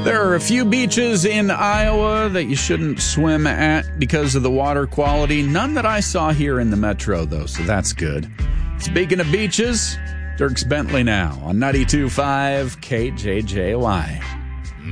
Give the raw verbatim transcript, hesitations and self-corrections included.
There are a few beaches in Iowa that you shouldn't swim at because of the water quality. None that I saw here in the metro, though, so that's good. Speaking of beaches, Dierks Bentley now on ninety-two point five K J J Y.